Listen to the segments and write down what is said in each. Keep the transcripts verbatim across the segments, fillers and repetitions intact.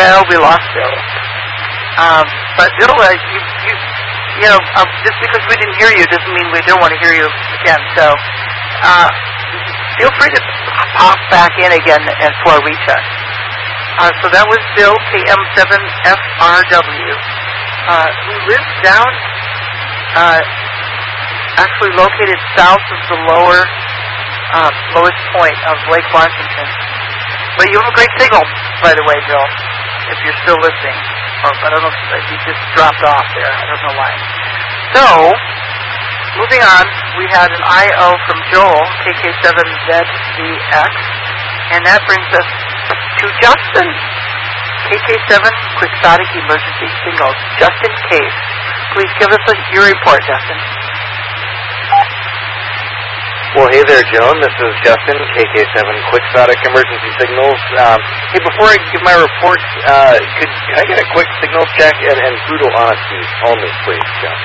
well, we lost Bill. Um, but Bill, uh, you, you, you know, um, just because we didn't hear you doesn't mean we don't want to hear you again. So uh, feel free to pop back in again and for reach us. Uh, so that was Bill, K M seven F R W, uh, who lives down, uh, actually located south of the lower, uh, lowest point of Lake Washington. But you have a great signal, by the way, Bill, if you're still listening. Or, I don't know if you just dropped off there. I don't know why. So, moving on, we had an I O from Joel, K K seven Z V X, and that brings us to Justin, K K seven Quixotic Emergency Signals. Just in case, please give us a, your report, Justin. Well, hey there, Joan. This is Justin, K K seven Quixotic Emergency Signals. Um, hey, before I give my report, uh, could I get a quick signals check and, and brutal honesty only, please, Joan?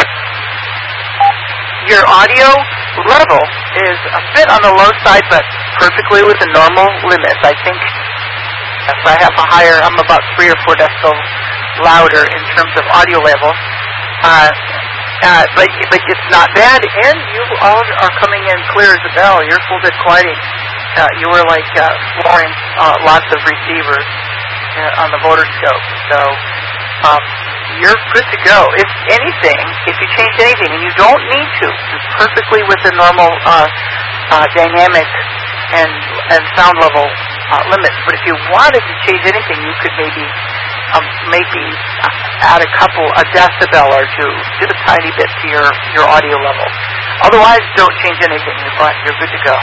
Your audio level is a bit on the low side, but perfectly within normal limits. I think if I have a higher, I'm about three or four decibels louder in terms of audio level. Uh, Uh, but but it's not bad, and you all are coming in clear as a bell. You're full bit quieting. Uh, you were like uh, flooring uh, lots of receivers uh, on the voter scope. So um, you're good to go. If anything, if you change anything, and you don't need to, it's perfectly within normal uh, uh, dynamic and and sound level uh, limits. But if you wanted to change anything, you could maybe. Um, maybe add a couple, a decibel or two, just a tiny bit to your, your audio level. Otherwise, don't change anything. You're fine. You're good to go.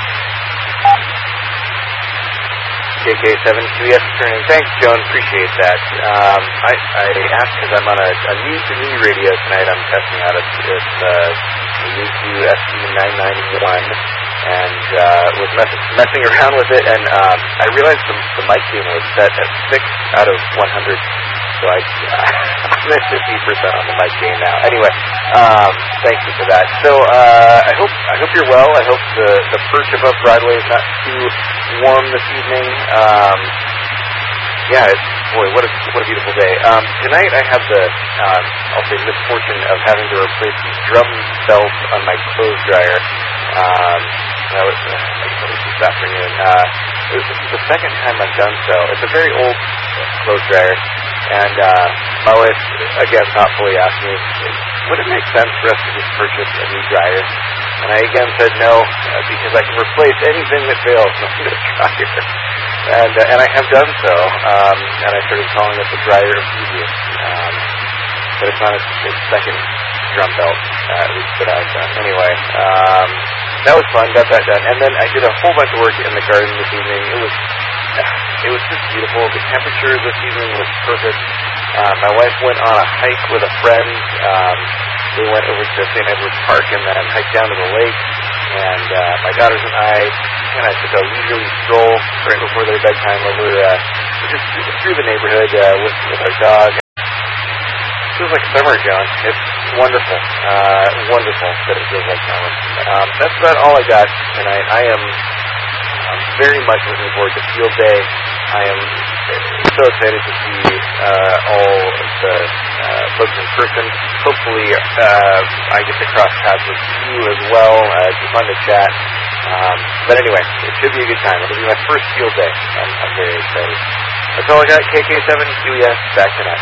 K K seven Q S returning. Thanks, Joan. Appreciate that. Um, I, I asked because I'm on a, a new-to-me radio tonight. I'm testing out. It's, it's uh, the U Q S C nine ninety-one. And uh, was mess- messing around with it, and um, I realized the, the mic gain was set at six out of one hundred, so I, I'm at fifty percent on the mic gain now. Anyway, um, thank you for that. So uh, I hope I hope you're well. I hope the, the perch above Broadway is not too warm this evening. Um, yeah, it's, boy, what a what a beautiful day. Um, tonight I have the um, I'll say misfortune of having to replace the drum belt on my clothes dryer. Um, that was, uh, that was this afternoon. Uh, this is the second time I've done so. It's a very old clothes dryer, and uh, my wife, again, thoughtfully asked me, would it make sense for us to just purchase a new dryer? And I again said no, uh, because I can replace anything that fails with a dryer. And, uh, and I have done so, um, and I started calling it the dryer of genius. Um, but it's on its, its second drum belt, uh, at least that I've done. Anyway, um, that was fun, got that done. And then I did a whole bunch of work in the garden this evening. It was it was just beautiful. The temperature this evening was perfect. Uh, my wife went on a hike with a friend. Um, we went over to Saint Edward's Park and then hiked down to the lake. And uh, my daughters and I kind of took a leisurely stroll right before their bedtime over uh, just through the neighborhood uh, with, with our dog. It feels like summer, John. It's wonderful. Uh, wonderful that it feels like summer. Um, that's about all I got tonight. I am I'm very much looking forward to Field Day. I am so excited to see uh, all the uh, folks in person. Hopefully uh, I get to cross paths with you as well. Uh, it'd be fun to chat. Um, but anyway, it should be a good time. It'll be my first Field Day. I'm, I'm very excited. That's all I got. K K seven Q E S, back tonight.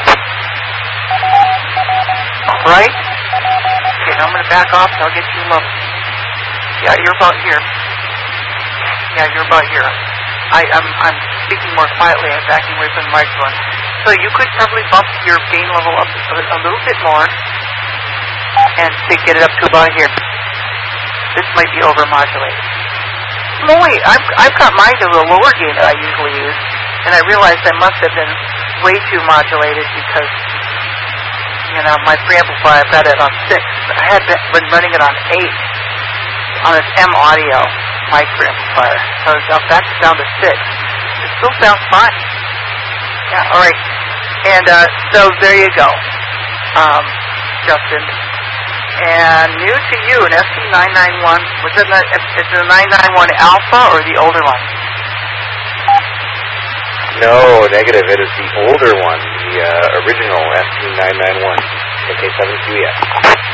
All right. Okay, now I'm going to back off and I'll get you low. Yeah, you're about here. Yeah, you're about here. I, I'm, I'm speaking more quietly. I'm backing away from the microphone. So you could probably bump your gain level up a, a little bit more and to get it up to about here. This might be overmodulated. No, wait. I've, I've got mine to the lower gain that I usually use, and I realized I must have been way too modulated because, you know, my preamplifier, I've got it on six. I had been running it on eight on its M audio mic preamplifier. So now that's down to six. It still sounds fine. Yeah, all right. And uh, so there you go, um, Justin. And new to you, an S C nine ninety-one. Was it the, is it the nine ninety-one Alpha or the older one? No, negative. It is the older one, the uh, original S T nine ninety-one, K K seven Q E S.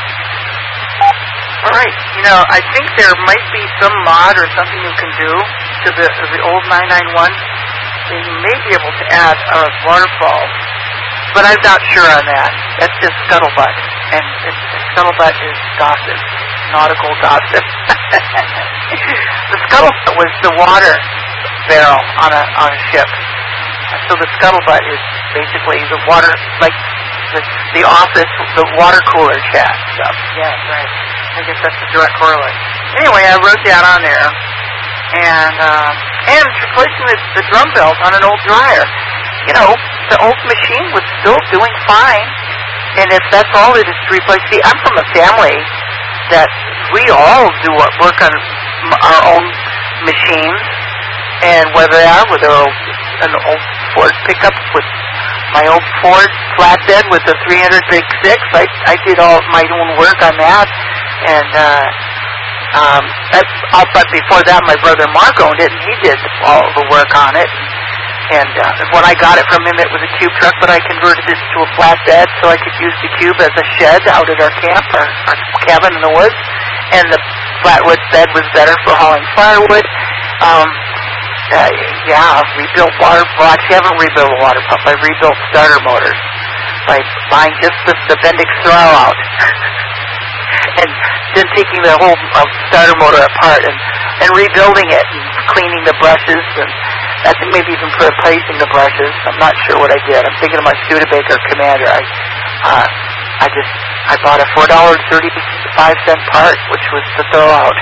All right. You know, I think there might be some mod or something you can do to the the old nine ninety-one. They may be able to add a waterfall, but I'm not sure on that. That's just scuttlebutt, and, and scuttlebutt is gossip, nautical gossip. The scuttlebutt was the water barrel on a on a ship. So the scuttlebutt is basically the water, like the, the office, the water cooler chat stuff. Yeah, right. I guess that's the direct correlate. Anyway, I wrote that on there, and um, and replacing the, the drum belt on an old dryer. You know, the old machine was still doing fine, and if that's all it is to replace, see, I'm from a family that we all do work on our own machines, and whether they are with our, an old Ford pickup with my old Ford flatbed with the three hundred big six, I I did all my own work on that, and uh, um, that, uh, but before that, my brother Mark owned it, and he did all the work on it. And uh, when I got it from him, it was a cube truck, but I converted it to a flatbed so I could use the cube as a shed out at our camp, our, our cabin in the woods. And the flatwood bed was better for hauling firewood. Um, uh, yeah, I've rebuilt water. Well, actually, I haven't rebuilt a water pump. I rebuilt starter motors by buying just the, the Bendix throw out and then taking the whole uh, starter motor apart and, and rebuilding it and cleaning the brushes and I think maybe even replacing the brushes. I'm not sure what I did. I'm thinking of my Studebaker Commander. I, uh, I just, I bought a four dollars and thirty-five cents part, which was the throw out.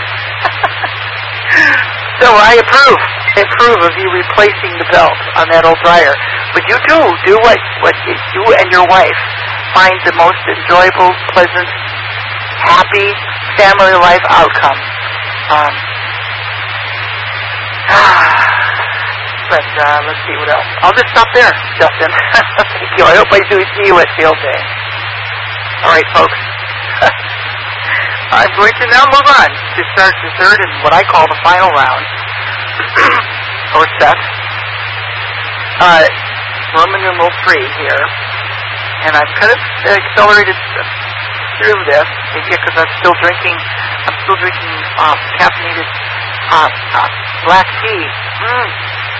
So I approve. I approve of you replacing the belt on that old dryer. But you do, do what, what you and your wife find the most enjoyable, pleasant, happy family life outcome. Um, But uh, let's see what else. I'll just stop there, Justin. Thank you. I hope I do see you at field day. All right, folks. I'm going to now move on to start the third and what I call the final round, or set. Uh, Roman numeral three here, and I've kind of accelerated through this because I'm still drinking. I'm still drinking uh, caffeinated uh, uh, black tea. Mm.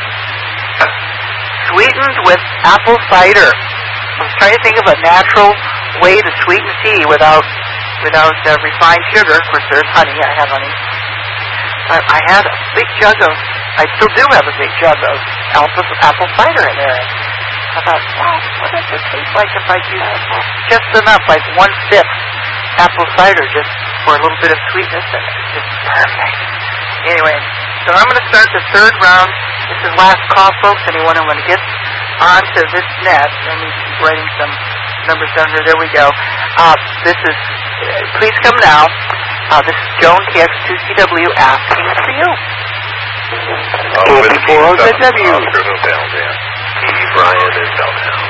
Sweetened with apple cider. I was trying to think of a natural way to sweeten tea without without uh, refined sugar. Of course, there's honey. I have honey. But I had a big jug of, I still do have a big jug of apple, apple cider in there. I thought, well, what does it taste like if I use just enough, like one-fifth apple cider just for a little bit of sweetness in it? It's perfect. Anyway, so I'm going to start the third round. This is last call, folks. Anyone who want to get onto this net, I need to keep writing some numbers down here. There we go. Uh, this is, uh, please come now. Uh, this is Joan, K X two C W, asking for you. Oh, four oh Z W. Oscar Hotel, Dan. T. Brian in Belltown.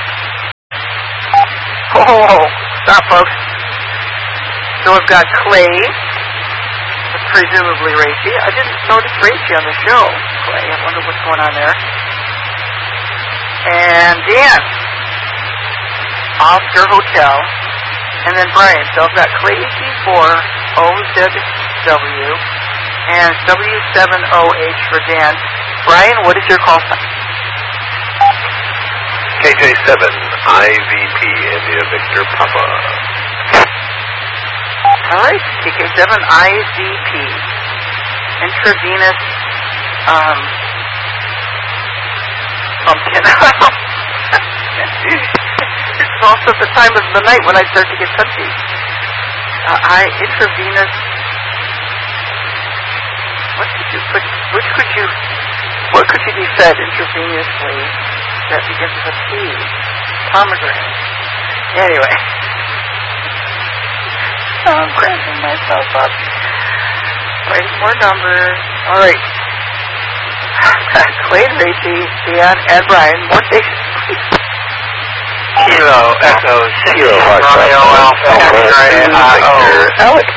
Oh, stop, folks. So I've got Clay, presumably Racy. I didn't notice Racy on the show. Clay, I wonder what's going on there. And Dan, Oscar Hotel, and then Brian. So I've got Clay T four O Z W and W seven O H for Dan. Brian, what is your call sign? K J seven I V P, India Victor Papa. All right, K K seven I V P. Intravenous um, pumpkin. It's also the time of the night when I start to get touchy. Uh, I intravenous. What could you put? Which could you? What could you be fed intravenously that begins with a P? Pomegranate. Anyway. I'm cramping myself up. Writing more numbers. All right. Clay, Racy, Dan, and Brian. More stations, please. Kilo Echo Kilo Romeo Alpha X-ray uh, Alex.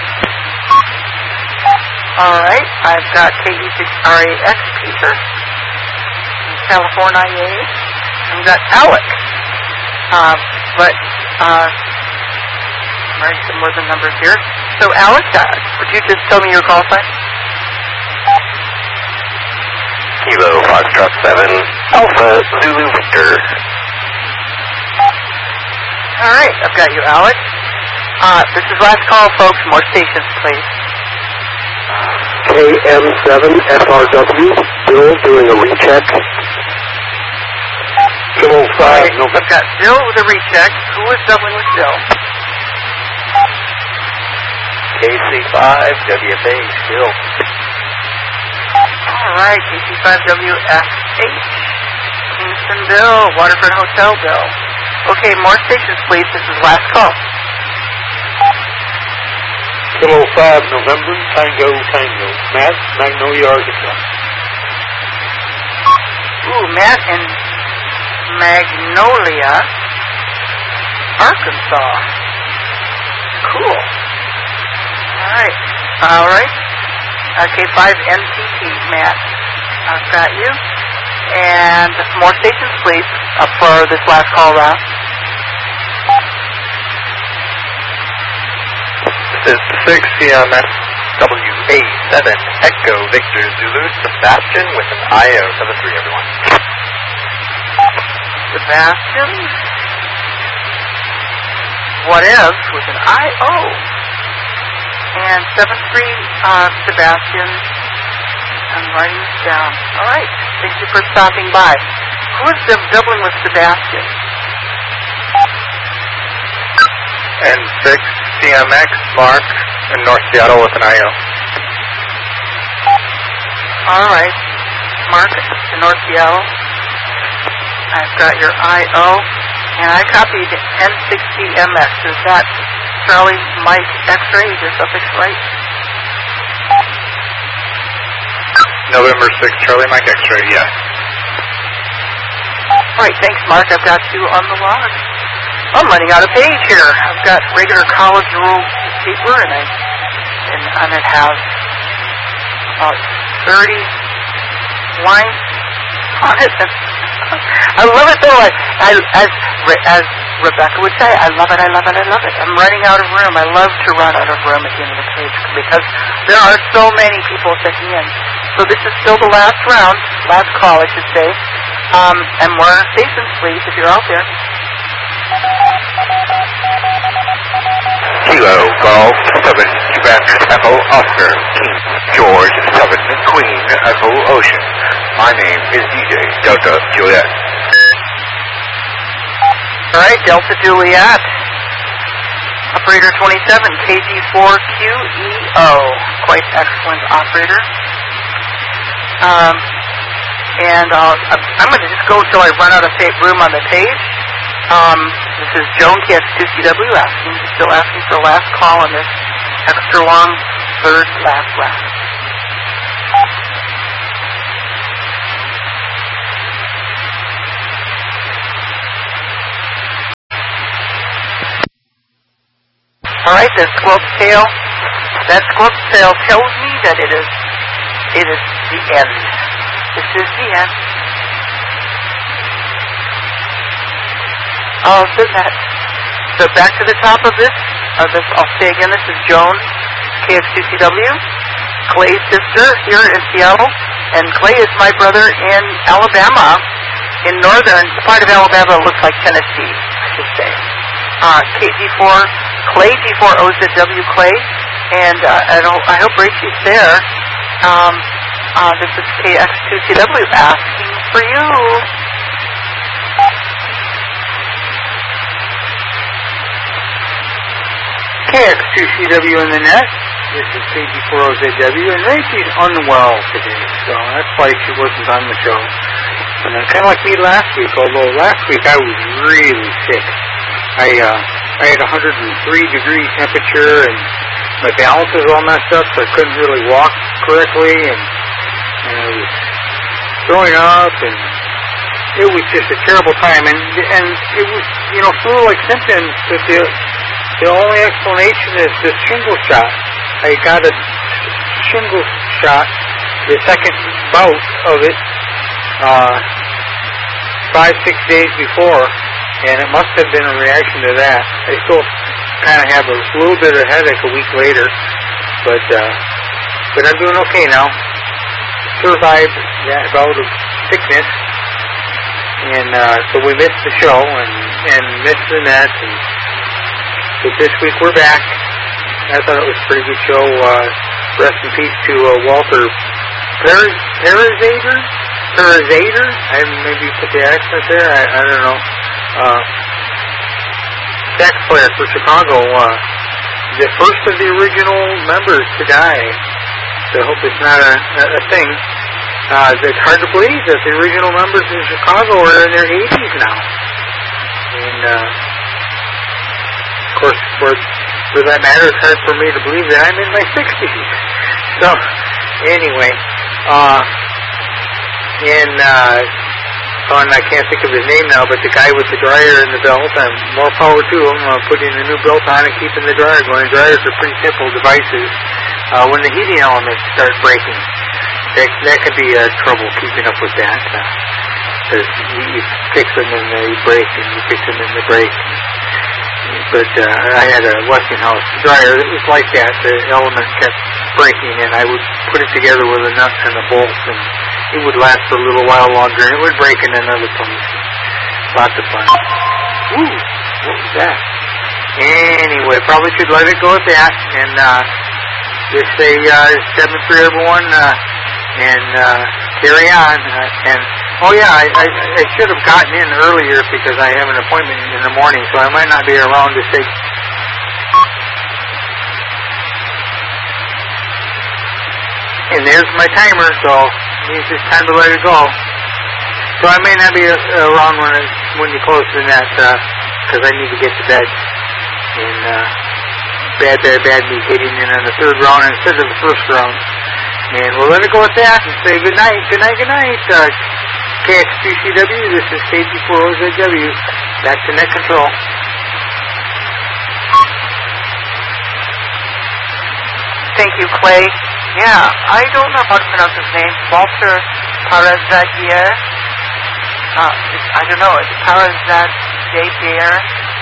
All right. I've got K E six R A X Peter. California. And we got Alec. Uh, but, uh, I'm writing some more than numbers here. So, Alec, uh, would you just tell me your call sign? Kilo Foxtrot seven, Alpha Zulu Victor. All right, I've got you, Alec. Uh, this is last call, folks. More stations, please. K M seven F R W, Bill doing a recheck. Kilo five, right, I've got Bill with a recheck. Who is doubling with Bill? K C five W F H, Bill. All right, K C five W F H, Kingston Bill, Waterfront Hotel Bill. Okay, more stations, please. This is last call. Kilo five, November, Tango, Tango. Matt, Magnolia, Arkansas. Ooh, Matt in Magnolia, Arkansas. Cool. All right. All right. Okay, five N T T, Matt. I've got you. And more stations, please, uh, for this last call round. This is six C M S W A seven Echo Victor Zulu Sebastian with an I O seven three, everyone. Sebastian. What if with an I O? And seven three, uh, Sebastian. I'm writing this down. All right. Thank you for stopping by. Who is the doubling with Sebastian? And six C M X Mark in North Seattle with an I O. All right. Mark in North Seattle. I've got your I O. And I copied N sixty M X. Is that Charlie Mike X-ray? Is your suffix right? November sixth, Charlie Mike X-ray, yes. All right, thanks, Mark. I've got you on the log. I'm running out of page here. I've got regular college rule paper, and I and, and it has about thirty lines on it. I love it though. I, I, as as Rebecca would say, I love it. I love it. I love it. I'm running out of room. I love to run out of room at the end of the page because there are so many people checking in. So this is still the last round, last call, I should say. Um, and more stations, please, if you're out there. Kilo Golf seven November Echo Oscar King George seven Queen Echo Ocean. My name is D J Delta Juliet. All right, Delta Juliet. Operator twenty-seven, K G four Q E O. Quite excellent operator. Um, and uh, I'm going to just go until I run out of room on the page. Um, this is Joan K X two C W asking, still asking for a last call on this extra long third last round. All right, that squirrel's tail. That squirrel's tail tells me that it is, it is the end. This is the end. Oh, so that. So back to the top of this. Uh, this I'll say again. This is Joan, K X two C W, Clay's sister here in Seattle, and Clay is my brother in Alabama, in northern the part of Alabama that looks like Tennessee, I should say. Uh, K G four. Clay, G four O Z W Clay, and uh, I, don't, I hope Rachel's there. Um, uh, this is K X two C W asking for you. K X two C W in the net. This is K G four O Z W, and Rachel's unwell today, so that's why she wasn't on the show. And uh, kind of like me last week, although last week I was really sick. I, uh, I had one hundred three degree temperature, and my balance was all messed up, so I couldn't really walk correctly, and, and I was throwing up, and it was just a terrible time. And and it was, you know, flu-like symptoms, but the, the only explanation is the shingle shot. I got a shingle shot, the second bout of it, uh, five, six days before, and it must have been a reaction to that. I still kind of have a little bit of headache a week later, but uh, but I'm doing okay now. Survived that bout of sickness, and uh, so we missed the show and, and missed the net. And, but this week we're back. I thought it was a pretty good show. Uh, rest in peace to uh, Walter Perizader. Perizader? I maybe put the accent there. I, I don't know. Uh, sax player for Chicago. Uh, the first of the original members to die. So I hope it's not a, a, a thing. Uh, it's hard to believe that the original members in Chicago are in their eighties now. And, uh, of course, for, for that matter, it's hard for me to believe that I'm in my sixties. So, anyway, uh, in, uh, on, I can't think of his name now, but the guy with the dryer and the belt, um, more power to him, uh, putting a new belt on and keeping the dryer going. Dryers are pretty simple devices. Uh, when the heating elements start breaking, that, that could be uh, trouble keeping up with that. Because uh, you, you fix them and they break, and you fix them and they break. But uh, I had a Westinghouse dryer that was like that. The element kept breaking, and I would put it together with a nut and a bolt, and it would last for a little while longer, and it would break in another place. Lots of fun. Ooh, what was that? Anyway, probably should let it go at that, and uh, just say uh, seven three everyone, uh, and uh, carry on. Uh, and oh yeah, I, I, I should have gotten in earlier because I have an appointment in the morning, so I might not be around to say. And there's my timer, so it's just time to let it go. So I may not be uh, around when it, when you close the net, because uh, I need to get to bed. And uh, bad, bad, bad me getting in on the third round instead of the first round. And we'll let it go at that and say good night, good night, good night. Uh, K X P C W, this is K G four O Z W. Back to net control. Thank you, Clay. Yeah, I don't know how to pronounce his name. Walter Parazagier. Uh, I don't know. It's Parazagier.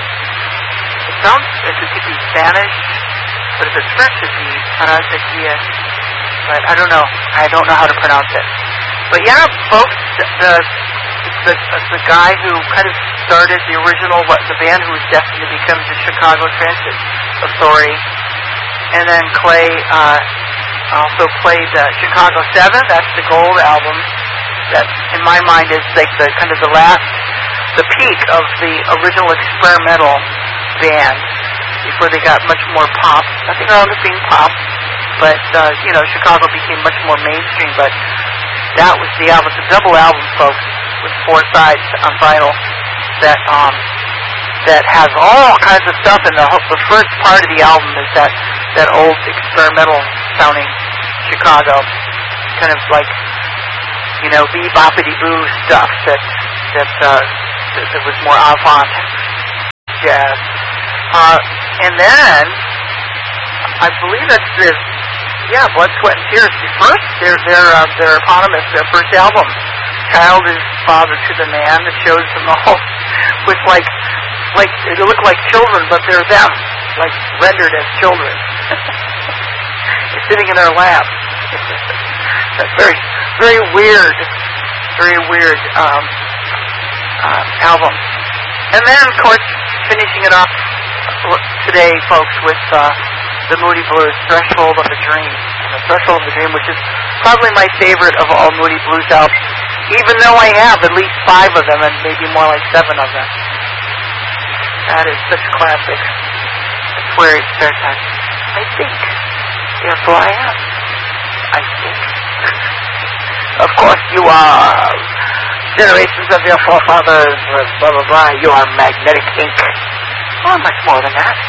It sounds as if it could be Spanish, but if it's French, it'd be Parazagier. But I don't know. I don't know how to pronounce it. But yeah, folks, the the, the guy who kind of started the original, what the band who was destined to become the Chicago Transit Authority, and then Clay uh, also played uh, Chicago Seven. That's the gold album. That, in my mind, is like the kind of the last, the peak of the original experimental band before they got much more pop. Nothing wrong with being pop, but uh, you know, Chicago became much more mainstream. But that was the album, the double album, folks, with four sides on vinyl that um, that has all kinds of stuff. And the the first part of the album is that that old experimental sounding Chicago, kind of like, you know, beboppity boo stuff that that uh, that, that was more avant jazz. Uh, and then I believe that's the yeah, Blood, Sweat, and Tears. First, their their uh, their eponymous, their first album, Child is Father to the Man. It shows them all with like like they look like children, but they're them, like rendered as children. They're sitting in their lap. That's very very weird, very weird um, uh, album. And then, of course, finishing it off today, folks, with uh, the Moody Blues, Threshold of the Dream. And the Threshold of the Dream, which is probably my favorite of all Moody Blues albums, even though I have at least five of them and maybe more like seven of them. That is such classics. That's where it starts out. I think, therefore I am. I think. Of course you are. Generations of your forefathers, blah, blah, blah. You are magnetic ink. Oh, much more than that.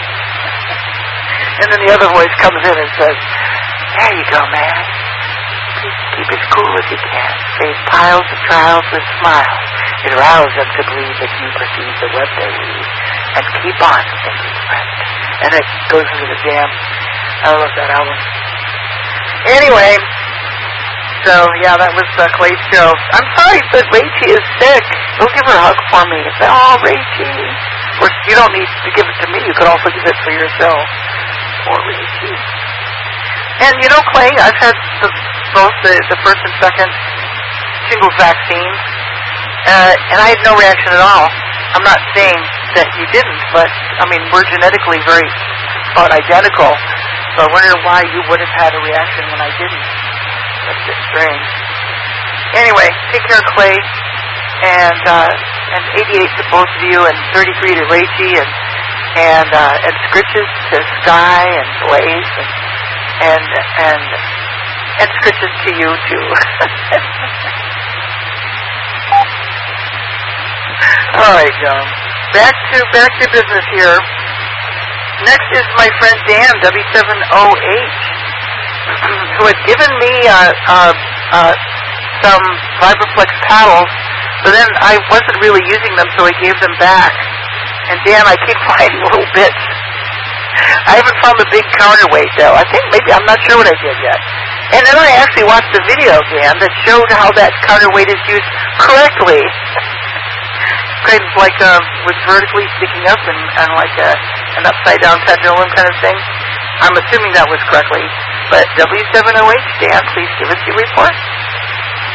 And then the other voice comes in and says, there you go, man. Keep, keep as cool as you can. Save piles of trials with smiles. It arouses them to believe that you perceive the web they weave. And keep on thinking, friend. And it goes into the jam. I love that album. Anyway, So, yeah, that was uh, Clay's show. I'm sorry, but Rachie is sick. Go give her a hug for me. Say, oh, Rachie. Of course, you don't need to give it to me. You could also give it for yourself. Poor Rachie. And, you know, Clay, I've had the, both the, the first and second shingles vaccines, uh, and I had no reaction at all. I'm not saying that you didn't, but, I mean, we're genetically very about identical, so I wonder why you would have had a reaction when I didn't. That's just strange. Anyway, take care, Clay, and uh, and eighty-eight to both of you, and thirty-three to Rachie, and and uh, and Scritches to Sky and Blaze, and and and, and Scritches to you too. All right, um, back to back to business here. Next is my friend Dan, W seven O H, who had given me uh, uh, uh, some Vibraflex paddles, but then I wasn't really using them, so I gave them back. And Dan, I keep finding little bits. I haven't found the big counterweight, though. I think maybe, I'm not sure what I did yet. And then I actually watched a video, Dan, that showed how that counterweight is used correctly. Kind of like uh, with vertically sticking up and, and like a, an upside-down pendulum kind of thing. I'm assuming that was correctly. But W seven O H, Dan, please give us your report.